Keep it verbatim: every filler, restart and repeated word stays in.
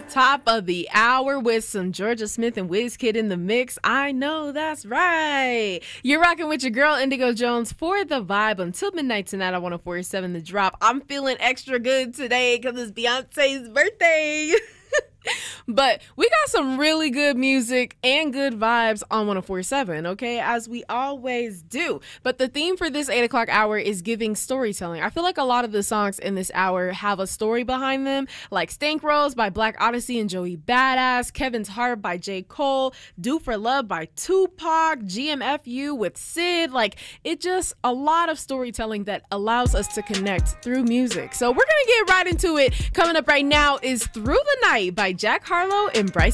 Top of the hour with some Georgia Smith and Wizkid in the mix. I know that's right. You're rocking with your girl Indigo Jones for the vibe until midnight tonight on one oh four point seven The Drop. I'm feeling extra good today because it's Beyonce's birthday. But we got some really good music and good vibes on one oh four point seven, okay, as we always do. But the theme for this eight o'clock hour is giving storytelling. I feel like a lot of the songs in this hour have a story behind them, like Stank Rose by Black Odyssey and Joey Badass, Kevin's Heart by J. Cole, Do for Love by Tupac, G M F U with Sid. Like, it just a lot of storytelling that allows us to connect through music. So we're going to get right into it. Coming up right now is Through the Night by Jack Harlow and Bryson